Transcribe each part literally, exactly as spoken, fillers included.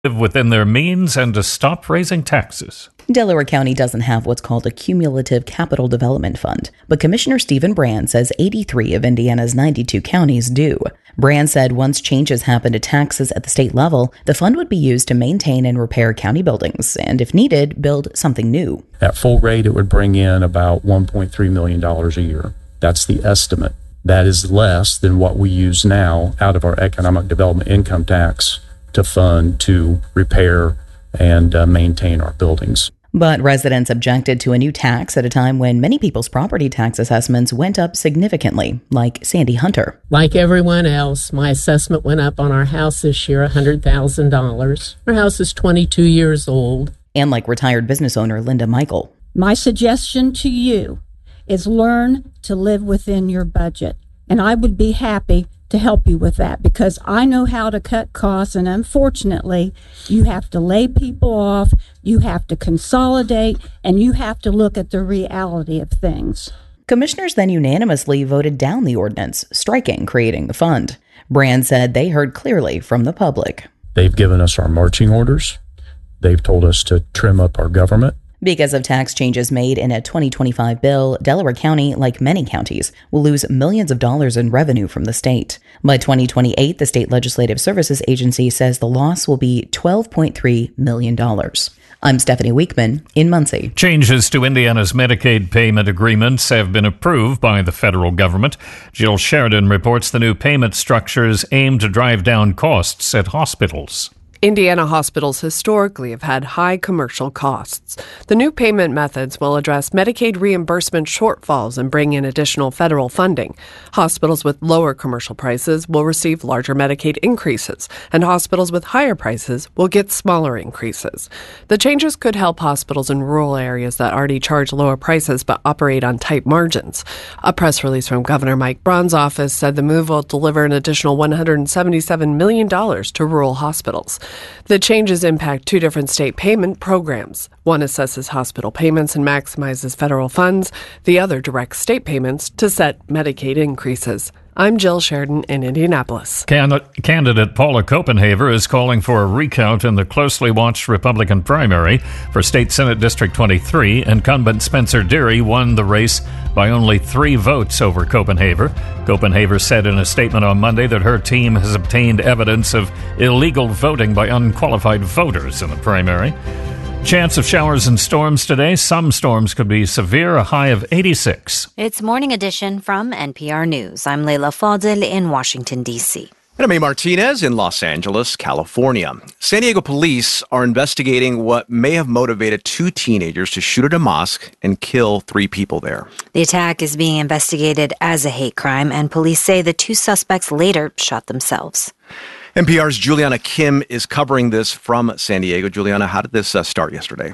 live within their means and to stop raising taxes. Delaware County doesn't have what's called a cumulative capital development fund, but Commissioner Stephen Brand says eighty-three of Indiana's ninety-two counties do. Brand said once changes happen to taxes at the state level, the fund would be used to maintain and repair county buildings, and if needed, build something new. At full rate, it would bring in about one point three million dollars a year. That's the estimate. That is less than what we use now out of our economic development income tax to fund to repair and uh, maintain our buildings. But residents objected to a new tax at a time when many people's property tax assessments went up significantly, like Sandy Hunter. Like everyone else, my assessment went up on our house this year one hundred thousand dollars. Our house is twenty-two years old. And like retired business owner Linda Michael. My suggestion to you is learn to live within your budget. And I would be happy to help you with that because I know how to cut costs, and unfortunately, you have to lay people off, you have to consolidate, and you have to look at the reality of things. Commissioners then unanimously voted down the ordinance, striking creating the fund. Brand said they heard clearly from the public. They've given us our marching orders. They've told us to trim up our government. Because of tax changes made in a twenty twenty-five bill, Delaware County, like many counties, will lose millions of dollars in revenue from the state. By twenty twenty-eight, the State Legislative Services Agency says the loss will be twelve point three million dollars. I'm Stephanie Weekman in Muncie. Changes to Indiana's Medicaid payment agreements have been approved by the federal government. Jill Sheridan reports the new payment structures aim to drive down costs at hospitals. Indiana hospitals historically have had high commercial costs. The new payment methods will address Medicaid reimbursement shortfalls and bring in additional federal funding. Hospitals with lower commercial prices will receive larger Medicaid increases, and hospitals with higher prices will get smaller increases. The changes could help hospitals in rural areas that already charge lower prices but operate on tight margins. A press release from Governor Mike Braun's office said the move will deliver an additional one hundred seventy-seven million dollars to rural hospitals. The changes impact two different state payment programs. One assesses hospital payments and maximizes federal funds. The other directs state payments to set Medicaid increases. I'm Jill Sheridan in Indianapolis. Can- candidate Paula Copenhaver is calling for a recount in the closely watched Republican primary for State Senate District twenty-three. Incumbent Spencer Deary won the race by only three votes over Copenhaver. Copenhaver said in a statement on Monday that her team has obtained evidence of illegal voting by unqualified voters in the primary. Chance of showers and storms today. Some storms could be severe, a high of eighty-six. It's Morning Edition from N P R News. I'm Leila Fadel in Washington, D C. And I'm A. Martinez in Los Angeles, California. San Diego police are investigating what may have motivated two teenagers to shoot at a mosque and kill three people there. The attack is being investigated as a hate crime, and police say the two suspects later shot themselves. N P R's Juliana Kim is covering this from San Diego. Juliana, how did this uh, start yesterday?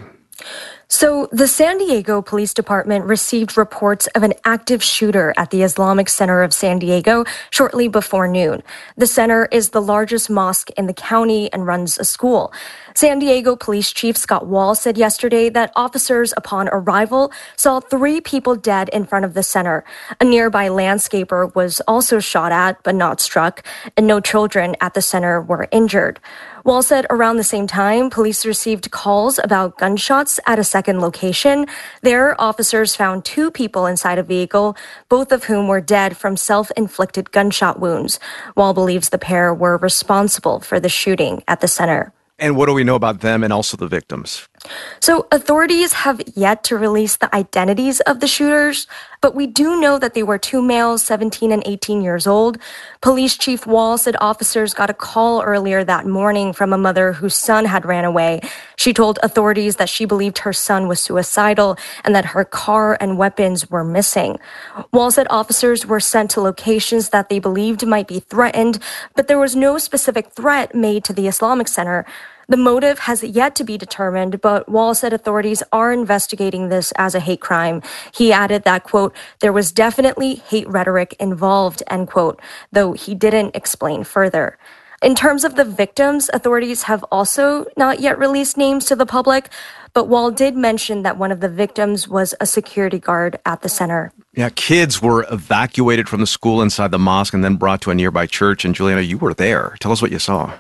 So the San Diego Police Department received reports of an active shooter at the Islamic Center of San Diego shortly before noon. The center is the largest mosque in the county and runs a school. San Diego Police Chief Scott Wall said yesterday that officers upon arrival saw three people dead in front of the center. A nearby landscaper was also shot at but not struck, and no children at the center were injured. Wall said around the same time, police received calls about gunshots at a second location. There, officers found two people inside a vehicle, both of whom were dead from self-inflicted gunshot wounds. Wall believes the pair were responsible for the shooting at the center. And what do we know about them and also the victims? So authorities have yet to release the identities of the shooters, but we do know that they were two males, seventeen and eighteen years old. Police Chief Wall said officers got a call earlier that morning from a mother whose son had ran away. She told authorities that she believed her son was suicidal and that her car and weapons were missing. Wall said officers were sent to locations that they believed might be threatened, but there was no specific threat made to the Islamic Center. The motive has yet to be determined, but Wall said authorities are investigating this as a hate crime. He added that, quote, there was definitely hate rhetoric involved, end quote, though he didn't explain further. In terms of the victims, authorities have also not yet released names to the public, but Wall did mention that one of the victims was a security guard at the center. Yeah, kids were evacuated from the school inside the mosque and then brought to a nearby church. And Juliana, you were there. Tell us what you saw.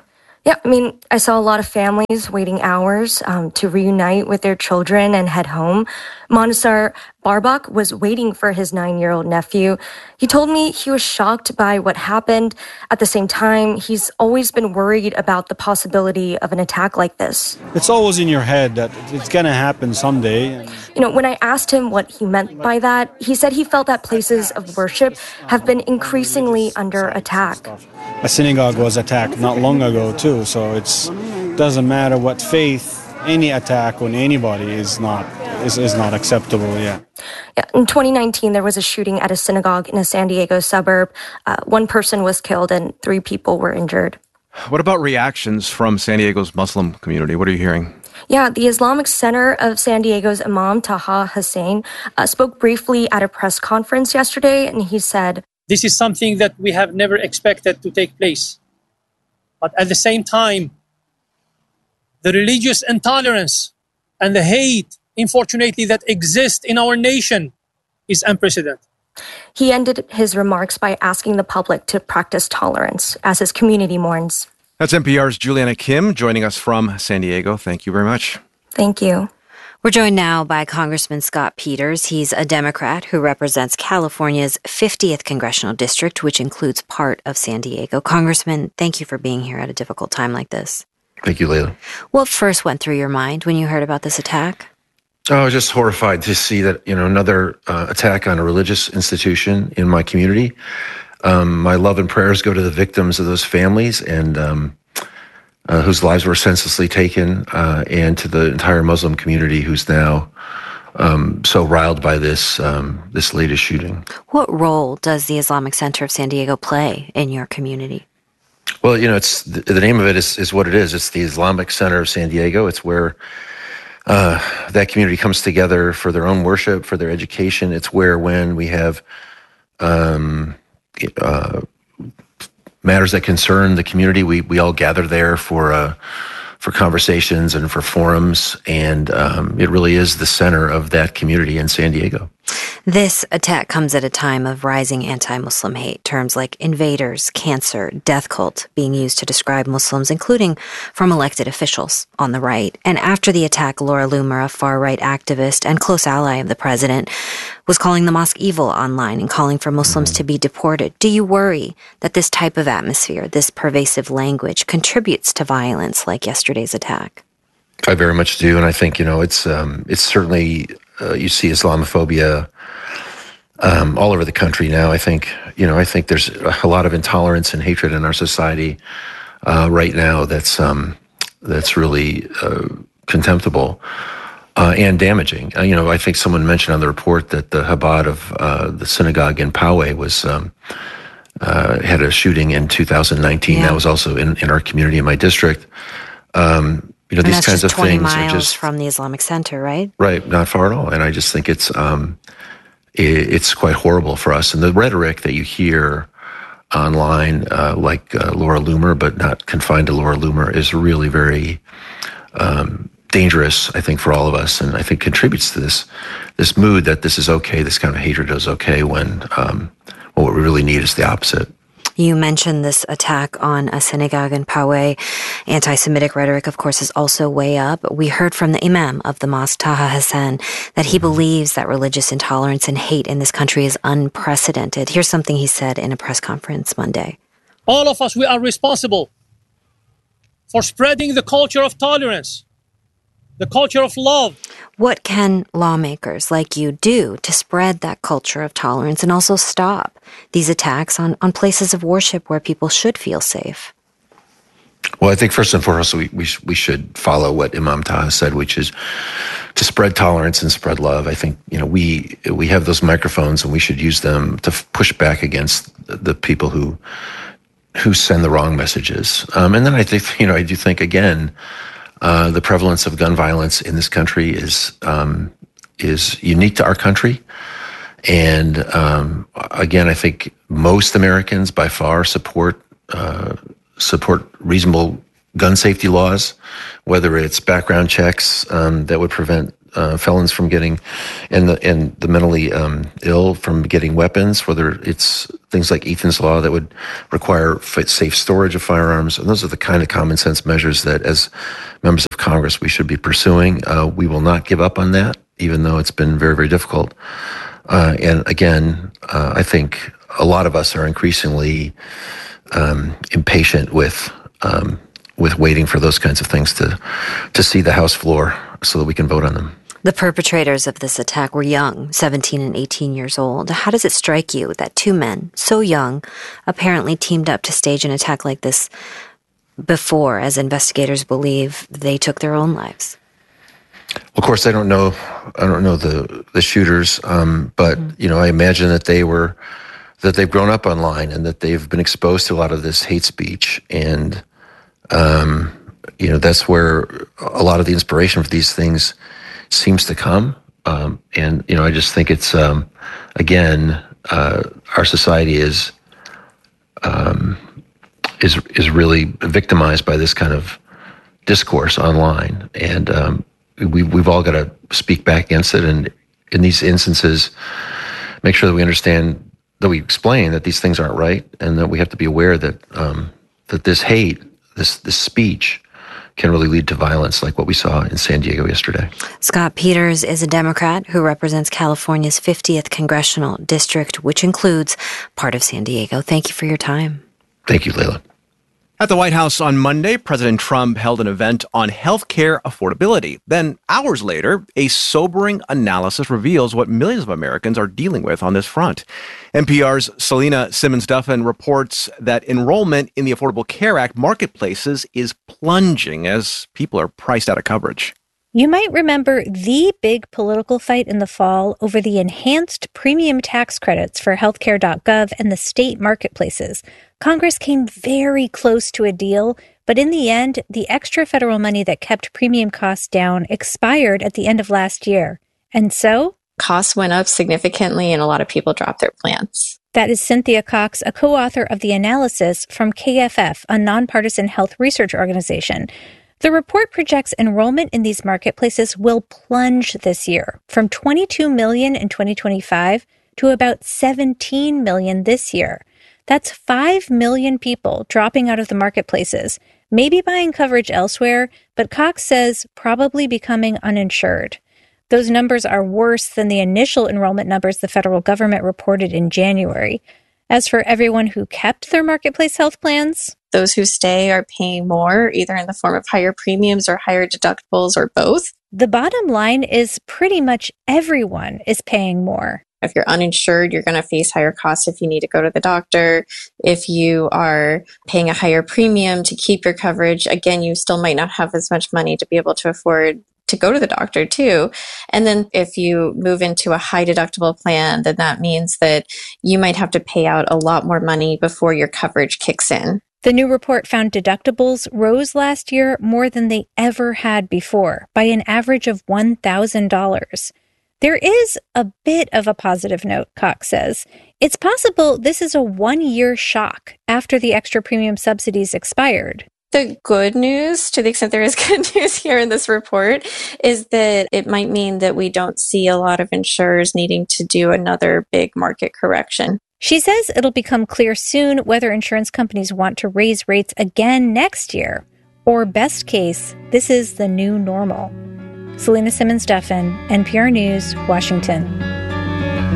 Yeah, I mean, I saw a lot of families waiting hours um, to reunite with their children and head home. Monasar Barbak was waiting for his nine-year-old nephew. He told me he was shocked by what happened. At the same time, he's always been worried about the possibility of an attack like this. It's always in your head that it's going to happen someday. You know, when I asked him what he meant by that, he said he felt that places of worship have been increasingly under attack. A synagogue was attacked not long ago, too, so it doesn't matter what faith, any attack on anybody is not is, is not acceptable, yeah. yeah. In twenty nineteen, there was a shooting at a synagogue in a San Diego suburb. Uh, one person was killed and three people were injured. What about reactions from San Diego's Muslim community? What are you hearing? Yeah, the Islamic Center of San Diego's Imam Taha Hussein uh, spoke briefly at a press conference yesterday, and he said, "This is something that we have never expected to take place. But at the same time, the religious intolerance and the hate, unfortunately, that exists in our nation is unprecedented." He ended his remarks by asking the public to practice tolerance as his community mourns. That's N P R's Juliana Kim joining us from San Diego. Thank you very much. Thank you. We're joined now by Congressman Scott Peters. He's a Democrat who represents California's fiftieth congressional district, which includes part of San Diego. Congressman, thank you for being here at a difficult time like this. Thank you, Layla. What first went through your mind when you heard about this attack? Oh, I was just horrified to see that, you know, another uh, attack on a religious institution in my community. Um, my love and prayers go to the victims of those families and um, uh, whose lives were senselessly taken, uh, and to the entire Muslim community who's now um, so riled by this um, this latest shooting. What role does the Islamic Center of San Diego play in your community? Well, you know, it's the, the name of it is, is what it is. It's the Islamic Center of San Diego. It's where uh, that community comes together for their own worship, for their education. It's where when we have um, uh, matters that concern the community, we we all gather there for uh, for conversations and for forums. And um, it really is the center of that community in San Diego. This attack comes at a time of rising anti-Muslim hate. Terms like invaders, cancer, death cult being used to describe Muslims, including from elected officials on the right. And after the attack, Laura Loomer, a far-right activist and close ally of the president, was calling the mosque evil online and calling for Muslims to be deported. Do you worry that this type of atmosphere, this pervasive language, contributes to violence like yesterday's attack? I very much do, and I think, you know, it's um, it's certainly, uh, you see Islamophobia um, all over the country now. I think, you know, I think there's a lot of intolerance and hatred in our society uh, right now that's um, that's really uh, contemptible uh, and damaging. Uh, you know, I think someone mentioned on the report that the Chabad of uh, the synagogue in Poway was um, uh, had a shooting in two thousand nineteen. Yeah. That was also in, in our community, in my district. Um, You know, and these kinds of things are just from the Islamic Center, right? Right, not far at all. And I just think it's um, it, it's quite horrible for us. And the rhetoric that you hear online, uh, like uh, Laura Loomer, but not confined to Laura Loomer, is really very um, dangerous, I think, for all of us, and I think contributes to this this mood that this is okay, this kind of hatred is okay, when um, well, what we really need is the opposite. You mentioned this attack on a synagogue in Poway. Anti-Semitic rhetoric, of course, is also way up. We heard from the imam of the mosque, Taha Hussein, that he believes that religious intolerance and hate in this country is unprecedented. Here's something he said in a press conference Monday. All of us, we are responsible for spreading the culture of tolerance, the culture of love. What can lawmakers like you do to spread that culture of tolerance and also stop these attacks on, on places of worship where people should feel safe? Well, I think first and foremost, we we, sh- we should follow what Imam Taha said, which is to spread tolerance and spread love. I think, you know, we we have those microphones and we should use them to f- push back against the people who who send the wrong messages. Um, and then I think, you know, I do think, again, Uh, the prevalence of gun violence in this country is um, is unique to our country, and um, again, I think most Americans by far support uh, support reasonable gun safety laws, whether it's background checks um, that would prevent uh, felons from getting, and the and the mentally um, ill from getting weapons. Whether it's things like Ethan's Law that would require safe storage of firearms, and those are the kind of common sense measures that, as members of Congress, we should be pursuing. Uh, we will not give up on that, even though it's been very, very difficult. Uh, and again, uh, I think a lot of us are increasingly um, impatient with um, with waiting for those kinds of things to to see the House floor so that we can vote on them. The perpetrators of this attack were young, seventeen and eighteen years old. How does it strike you that two men, so young, apparently teamed up to stage an attack like this before, as investigators believe, they took their own lives? Of course, I don't know. I don't know the the shooters, um, but mm-hmm. you know, I imagine that they were that they've grown up online and that they've been exposed to a lot of this hate speech, and um, you know, that's where a lot of the inspiration for these things seems to come. Um, and you know, I just think it's um, again, uh, our society is um, is is really victimized by this kind of discourse online, and um, we we've all got to speak back against it. And in these instances, make sure that we understand, that we explain that these things aren't right, and that we have to be aware that um, that this hate, this this speech, can really lead to violence like what we saw in San Diego yesterday. Scott Peters is a Democrat who represents California's fiftieth congressional district, which includes part of San Diego. Thank you for your time. Thank you, Layla. At the White House on Monday, President Trump held an event on healthcare affordability. Then, hours later, a sobering analysis reveals what millions of Americans are dealing with on this front. N P R's Selena Simmons-Duffin reports that enrollment in the Affordable Care Act marketplaces is plunging as people are priced out of coverage. You might remember the big political fight in the fall over the enhanced premium tax credits for healthcare dot gov and the state marketplaces. Congress came very close to a deal, but in the end, the extra federal money that kept premium costs down expired at the end of last year. And so, costs went up significantly and a lot of people dropped their plans. That is Cynthia Cox, a co-author of the analysis from K F F, a nonpartisan health research organization. The report projects enrollment in these marketplaces will plunge this year from twenty-two million in twenty twenty-five to about seventeen million this year. That's five million people dropping out of the marketplaces, maybe buying coverage elsewhere, but Cox says probably becoming uninsured. Those numbers are worse than the initial enrollment numbers the federal government reported in January. As for everyone who kept their marketplace health plans, those who stay are paying more, either in the form of higher premiums or higher deductibles or both. The bottom line is pretty much everyone is paying more. If you're uninsured, you're going to face higher costs if you need to go to the doctor. If you are paying a higher premium to keep your coverage, again, you still might not have as much money to be able to afford to go to the doctor too. And then if you move into a high deductible plan, then that means that you might have to pay out a lot more money before your coverage kicks in. The new report found deductibles rose last year more than they ever had before, by an average of one thousand dollars. There is a bit of a positive note, Cox says. It's possible this is a one-year shock after the extra premium subsidies expired. The good news, to the extent there is good news here in this report, is that it might mean that we don't see a lot of insurers needing to do another big market correction. She says it'll become clear soon whether insurance companies want to raise rates again next year, or best case, this is the new normal. Selena Simmons-Duffin, N P R News, Washington.